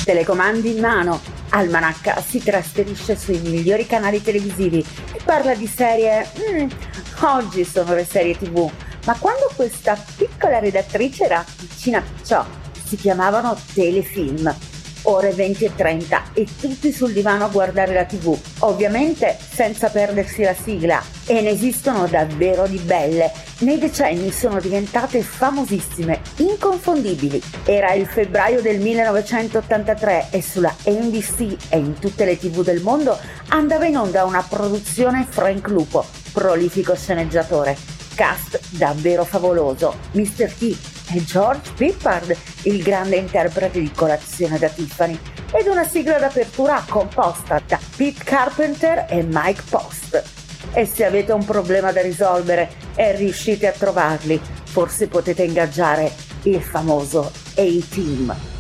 telecomandi in mano, Almanacca si trasferisce sui migliori canali televisivi e parla di serie. Oggi sono le serie TV, ma quando questa piccola redattrice era piccina picciò, si chiamavano telefilm. Ore 20:30 e tutti sul divano a guardare la TV, ovviamente senza perdersi la sigla, e ne esistono davvero di belle. Nei decenni sono diventate famosissime, inconfondibili. Era il febbraio del 1983 e sulla NBC e in tutte le TV del mondo andava in onda una produzione Frank Lupo, prolifico sceneggiatore. Cast davvero favoloso: Mr. T e George Peppard, il grande interprete di Colazione da Tiffany, ed una sigla d'apertura composta da Pete Carpenter e Mike Post. E se avete un problema da risolvere e riuscite a trovarli, forse potete ingaggiare il famoso A-Team.